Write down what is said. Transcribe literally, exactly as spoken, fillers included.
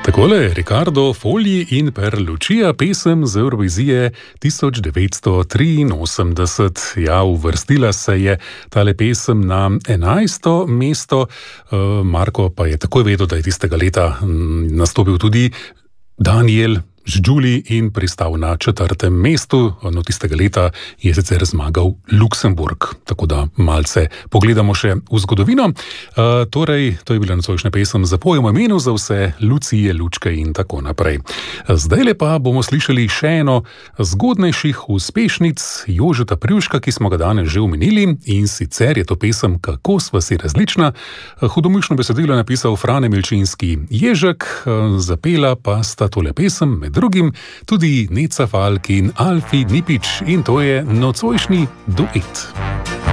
Takole, Riccardo Fogli in Per Lucia, pesem z Eurovizije tisoč devetsto triinosemdeset. Ja, uvrstila se je tale pesem na enajsto mesto. Marko pa je takoj vedel, da je tistega leta nastopil tudi Daniel Ždžuli in pristal na četrtem mestu. No, tistega leta je sicer zmagal Luksemburg, tako da malce pogledamo še v zgodovino. Uh, torej, to je bila nocojšnja pesem Zapojemo imenu za vse Lucije, Lučke in tako naprej. Zdajle pa bomo slišali še eno zgodnejših uspešnic Jožeta Privška, ki smo ga danes že omenili, in sicer je to pesem Kako sva si različna. Hudomušno besedilo je napisal Frane Milčinski Ježek, zapela pa sta tole pesem med drugim tudi Neca Falk in Alfi Nipič, in to je nocojšnji duet.